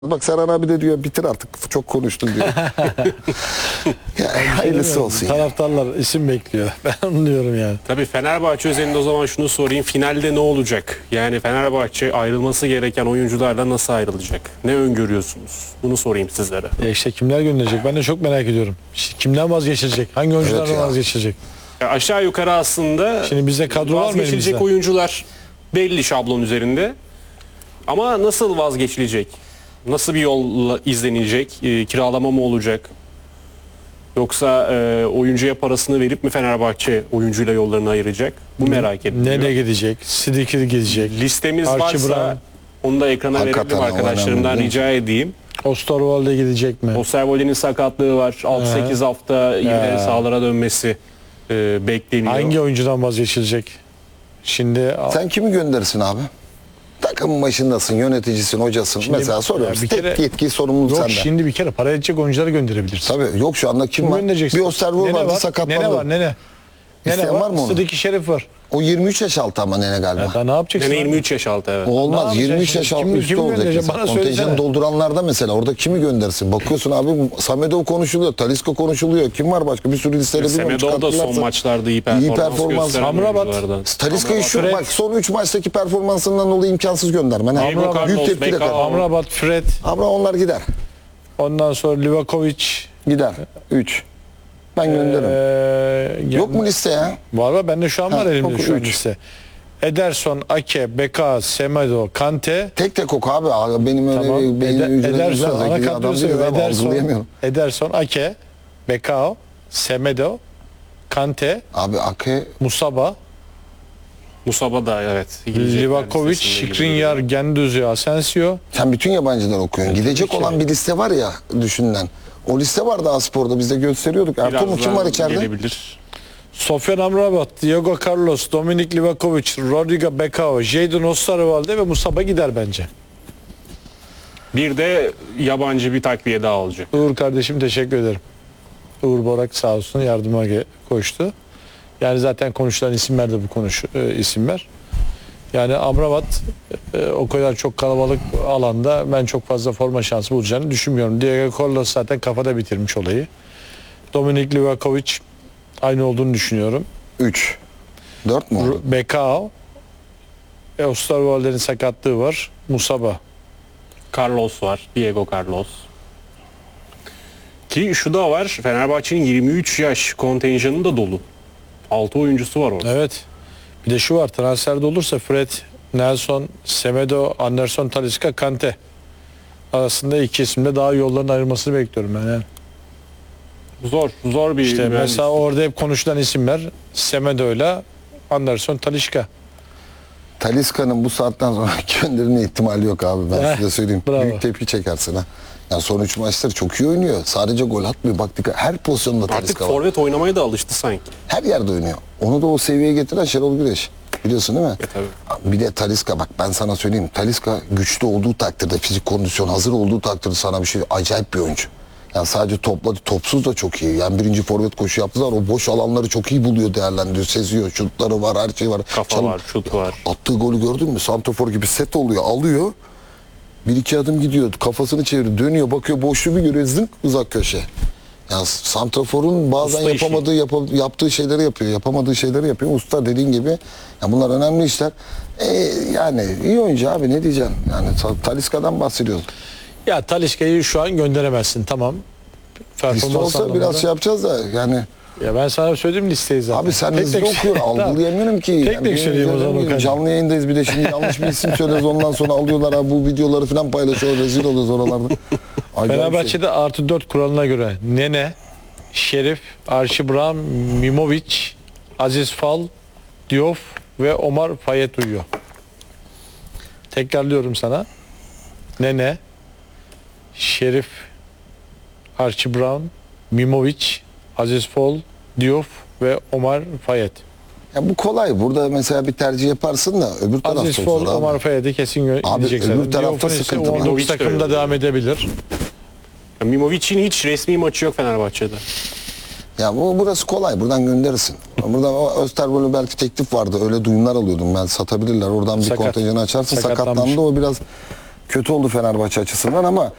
Bak Serhan abi de diyor bitir artık çok konuştun diyor. Ya, hayırlısı olsun. Taraftarlar isim bekliyor. Ben anlıyorum yani. Tabii Fenerbahçe özelinde o zaman şunu sorayım. Finalde ne olacak? Yani Fenerbahçe ayrılması gereken oyuncularla nasıl ayrılacak? Ne öngörüyorsunuz? Bunu sorayım sizlere. İşte kimler gönderecek? Ben de çok merak ediyorum. İşte kimden vazgeçilecek? Hangi oyunculardan Evet ya. vazgeçilecek? Aşağı yukarı aslında Şimdi bizde kadro var mı vazgeçilecek elimizde? oyuncular belli şablon üzerinde. Ama nasıl vazgeçilecek? Nasıl bir yol izlenilecek? Kiralama mı olacak? Yoksa oyuncuya parasını verip mi Fenerbahçe oyuncuyla yollarını ayıracak? Bu merak ediliyor. Nereye gidecek? Sidik'i gidecek. Listemiz Archie varsa Brown. onu da ekrana Hakikaten verelim arkadaşlarımdan önemli. rica edeyim. Osterwolde gidecek mi? Osterwolde'nin sakatlığı var. 6-8 hafta yine sahalara dönmesi bekleniyor. Hangi oyuncudan vazgeçilecek? Şimdi Sen kimi gönderirsin abi? Takımın başındasın, yöneticisin, hocasın. Mesela soruyorum. bir Tek kere- yetki sorumluluğu yok sende. şimdi bir kere para edecek oyuncuları gönderebilirsin. Tabii yok şu anda kim Kim var? göndereceksin? Bir Osterwolde Nene vardı var, sakatlandı. Nene var, Nene. İsteyen var mı onun? Sıdiki Şerif var. O 23 yaş altı ama Nene galiba. Ya daha ne yapacaksın? Yani abi? 23 yaş altı evet. O olmaz. Ne yapacaksın 23 şimdi? yaş altı Kimi- üstü kimi olacak. göndereceksin? Mesela. Bana Kontenjanı söylesene. dolduranlarda mesela orada kimi göndersin? Bakıyorsun abi Samedov konuşuluyor, Talisca konuşuluyor. Kim var başka? Bir sürü listede bilmiyorum. Semedov da son çıkarttılarsa. maçlarda iyi performans gösteren Amrabat. oyunculardan. Talisca'yı şu Fred. bak son 3 maçtaki performansından dolayı imkansız göndermen. Ha. Diego Carlos, Büyük tepki de Becao. kadar. Amrabat, Fred. Ama onlar gider. Ondan sonra Livakovic. Gider. 3. Ben gönderirim. Yok mu liste ya? Var var. Bende şu an var Ha, elimde oku, şu an üç. liste. Ederson, Ake, Beka, Semedo, Kante. Tek tek oku abi. Benim öyle Tamam. bir beyin hücrelerim Ederson, güzel. ana Zeki kadroyu adam değil söylüyorum. mi? Algılayamıyorum. Ederson, Ake, Bekao, Semedo, Kante, Abi Ake Musaba, Musaba da evet. gidecekler Livakovic, listesinde gibi Skriniar, duruyor. Gendouzi, Asensio. sen bütün yabancılar okuyorsun. Gidecek tabii ki. olan bir liste var ya düşünülen. O liste vardı Aspor'da biz de gösteriyorduk. Ertuğrul kim var Birazdan içeride? gelebilir. Sofyan Amrabat, Diego Carlos, Dominik Livakovic, Rodrigo Bekao, Jadon Osterwolde ve Musaba gider bence. Bir de yabancı bir takviye daha olacak. Uğur kardeşim teşekkür ederim. Uğur Borak sağ olsun yardıma koştu. Yani zaten konuşulan isimler de bu isimler. Yani Amrabat o kadar çok kalabalık alanda ben çok fazla forma şansı bulacağını düşünmüyorum. Diego Carlos zaten kafada bitirmiş olayı. Dominik Livakovic aynı olduğunu düşünüyorum. 3. 4 mü oldu? Bekao, Osterwolde'nin sakatlığı var. Musaba. Carlos var. Diego Carlos. Ki şu da var. Fenerbahçe'nin 23 yaş kontenjanı da dolu. 6 oyuncusu var orada. Evet. Bir de şu var transferde olursa Fred, Nelson, Semedo, Anderson, Talisca, Kante arasında iki isimde daha yolların ayrılmasını bekliyorum ben. Yani. Zor bir İşte mühendis. mesela orada hep konuşulan isimler Semedo ile Anderson, Talisca. Talisca'nın bu saatten sonra gönderilme ihtimali yok abi. Ben size söyleyeyim. Bravo. Büyük tepki çekersin ha. Yani son 3 maçları çok iyi oynuyor. Sadece gol atmıyor. Bak dikkat her pozisyonda Artık Talisca var. forvet oynamaya da alıştı sanki. Her yerde oynuyor. Onu da o seviyeye getiren Şenol Güneş. Biliyorsun değil mi? tabii. Bir de Talisca bak ben sana söyleyeyim. Talisca güçlü olduğu takdirde fizik kondisyon hazır olduğu takdirde sana bir şey acayip bir oyuncu. Yani sadece topladı topsuz da çok iyi. Yani birinci forvet koşu yaptılar. O boş alanları çok iyi buluyor, değerlendiriyor, seziyor. Şutları var, her şey var. Kafa var, şut var. Attığı golü gördün mü? Santrafor gibi set oluyor, alıyor. Bir iki adım gidiyor, kafasını çeviriyor, dönüyor, bakıyor boşluğu bir görüyor, zınk uzak köşe. Yani santraforun bazen Usta işi. yapamadığı, yaptığı şeyleri yapıyor, yapamadığı şeyleri yapıyor. Usta dediğin gibi, ya bunlar önemli işler. Yani iyi oyuncu abi ne diyeceksin? Yani Talisca'dan bahsediyoruz. Ya Talisca'yı şu an gönderemezsin tamam. Liste olsa biraz şey yapacağız da yani. Ya ben sana söyleyeyim listeyi zaten. Abi sen Tek hızlı tek- okuyorsun, Tamam. algılayamıyorum ki. Tek tek söyleyeyim o zaman Okan. Canlı yayındayız bir de şimdi yanlış bir isim söyleriz ondan sonra alıyorlar abi bu videoları falan paylaşıyor, rezil oluyoruz oralarda. Acayip şey. Fenerbahçe'de artı 4 kuralına göre Nene, Şerif, Archie Brown, Mimovic, Aziz Fal, Diouf ve Omar Fayet uyuyor. Tekrarlıyorum sana. Nene, Şerif, Archie Brown, Mimovic, Aziz Fal, Diouf ve Omar Fayet. Ya bu kolay. Burada mesela bir tercih yaparsın da öbür taraf Aziz çok Fal, zor abi. Omar Fayet'i kesin Abi gidecek öbür zaten. tarafta Diouf'un ise sıkıntı. 19 Mimovic de takımda öyle. devam edebilir. Mimovic'in hiç resmi maçı yok Fenerbahçe'de. Ya burası kolay. Buradan gönderirsin. Buradan Österbol'u belki teklif vardı. Öyle duyumlar alıyordum ben. Satabilirler. Oradan bir Sakat. kontenjanı açarsın. Sakatlanmış. Sakatlandı. O biraz kötü oldu Fenerbahçe açısından ama